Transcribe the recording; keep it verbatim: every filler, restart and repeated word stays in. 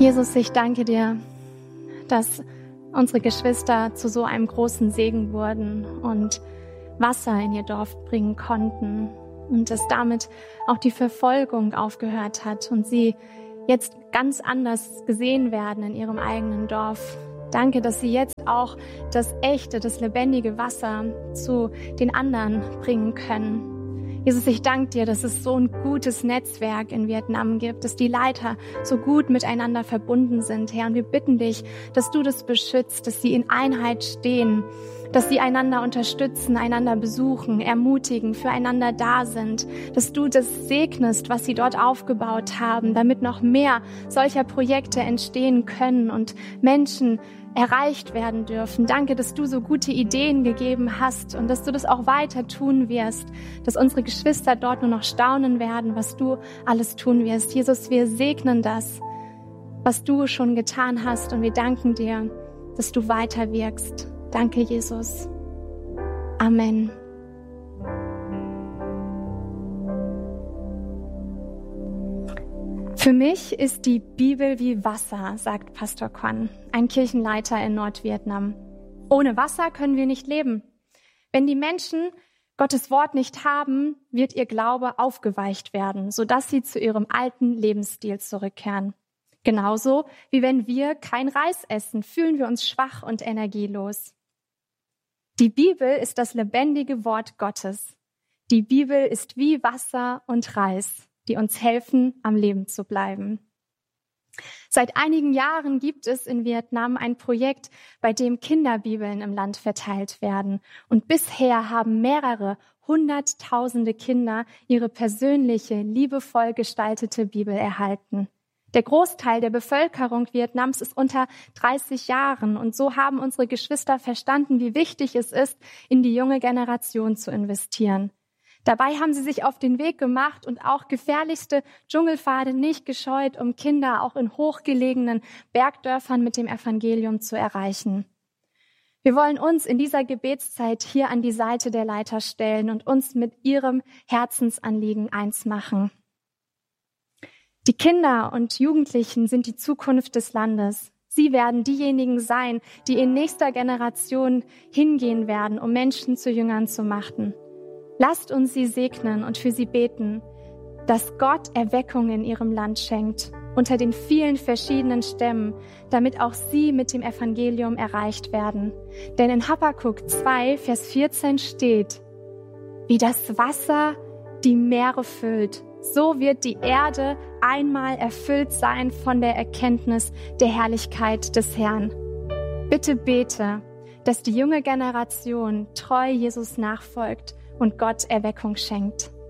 Jesus, ich danke dir, dass unsere Geschwister zu so einem großen Segen wurden und Wasser in ihr Dorf bringen konnten und dass damit auch die Verfolgung aufgehört hat und sie jetzt ganz anders gesehen werden in ihrem eigenen Dorf. Danke, dass sie jetzt auch das echte, das lebendige Wasser zu den anderen bringen können. Jesus, ich danke dir, dass es so ein gutes Netzwerk in Vietnam gibt, dass die Leiter so gut miteinander verbunden sind, Herr. Und wir bitten dich, dass du das beschützt, dass sie in Einheit stehen, dass sie einander unterstützen, einander besuchen, ermutigen, füreinander da sind, dass du das segnest, was sie dort aufgebaut haben, damit noch mehr solcher Projekte entstehen können und Menschen erreicht werden dürfen. Danke, dass du so gute Ideen gegeben hast und dass du das auch weiter tun wirst, dass unsere Geschwister dort nur noch staunen werden, was du alles tun wirst. Jesus, wir segnen das, was du schon getan hast und wir danken dir, dass du weiter wirkst. Danke, Jesus. Amen. Für mich ist die Bibel wie Wasser, sagt Pastor Quan, ein Kirchenleiter in Nordvietnam. Ohne Wasser können wir nicht leben. Wenn die Menschen Gottes Wort nicht haben, wird ihr Glaube aufgeweicht werden, sodass sie zu ihrem alten Lebensstil zurückkehren. Genauso wie wenn wir kein Reis essen, fühlen wir uns schwach und energielos. Die Bibel ist das lebendige Wort Gottes. Die Bibel ist wie Wasser und Reis, die uns helfen, am Leben zu bleiben. Seit einigen Jahren gibt es in Vietnam ein Projekt, bei dem Kinderbibeln im Land verteilt werden. Und bisher haben mehrere hunderttausende Kinder ihre persönliche, liebevoll gestaltete Bibel erhalten. Der Großteil der Bevölkerung Vietnams ist unter dreißig Jahren und so haben unsere Geschwister verstanden, wie wichtig es ist, in die junge Generation zu investieren. Dabei haben sie sich auf den Weg gemacht und auch gefährlichste Dschungelpfade nicht gescheut, um Kinder auch in hochgelegenen Bergdörfern mit dem Evangelium zu erreichen. Wir wollen uns in dieser Gebetszeit hier an die Seite der Leiter stellen und uns mit ihrem Herzensanliegen eins machen. Die Kinder und Jugendlichen sind die Zukunft des Landes. Sie werden diejenigen sein, die in nächster Generation hingehen werden, um Menschen zu Jüngern zu machen. Lasst uns sie segnen und für sie beten, dass Gott Erweckung in ihrem Land schenkt, unter den vielen verschiedenen Stämmen, damit auch sie mit dem Evangelium erreicht werden. Denn in Habakkuk zwei, Vers vierzehn steht, wie das Wasser die Meere füllt, so wird die Erde einmal erfüllt sein von der Erkenntnis der Herrlichkeit des Herrn. Bitte bete, dass die junge Generation treu Jesus nachfolgt und Gott Erweckung schenkt.